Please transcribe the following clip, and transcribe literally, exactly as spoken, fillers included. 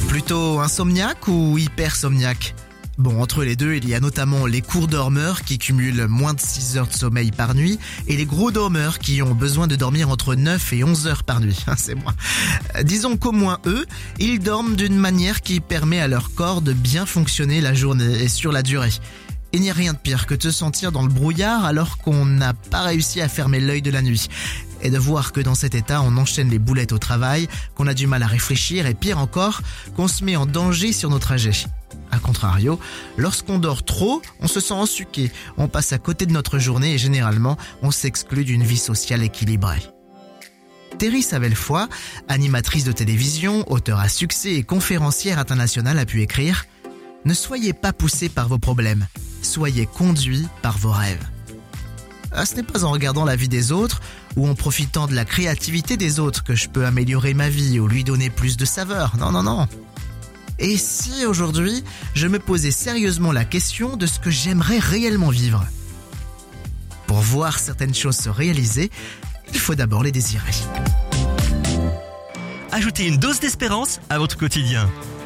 Plutôt insomniaque ou hypersomniaque ? Bon, entre les deux, il y a notamment les courts dormeurs qui cumulent moins de six heures de sommeil par nuit et les gros dormeurs qui ont besoin de dormir entre neuf et onze heures par nuit. C'est moi. Disons qu'au moins eux, ils dorment d'une manière qui permet à leur corps de bien fonctionner la journée et sur la durée. Il n'y a rien de pire que de se sentir dans le brouillard alors qu'on n'a pas réussi à fermer l'œil de la nuit. Et de voir que dans cet état, on enchaîne les boulettes au travail, qu'on a du mal à réfléchir et pire encore, qu'on se met en danger sur nos trajets. A contrario, lorsqu'on dort trop, on se sent ensuqué, on passe à côté de notre journée et généralement, on s'exclut d'une vie sociale équilibrée. Terry Savelfoy, animatrice de télévision, auteure à succès et conférencière internationale, a pu écrire « Ne soyez pas poussés par vos problèmes, soyez conduits par vos rêves ». Ah, ce n'est pas en regardant la vie des autres ou en profitant de la créativité des autres que je peux améliorer ma vie ou lui donner plus de saveur. Non, non, non. Et si aujourd'hui, je me posais sérieusement la question de ce que j'aimerais réellement vivre ? Pour voir certaines choses se réaliser, il faut d'abord les désirer. Ajoutez une dose d'espérance à votre quotidien.